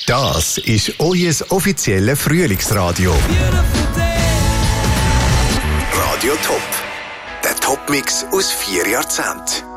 Das ist euer offizielles Frühlingsradio. Radio Top. Der Topmix aus 4 Jahrzehnten.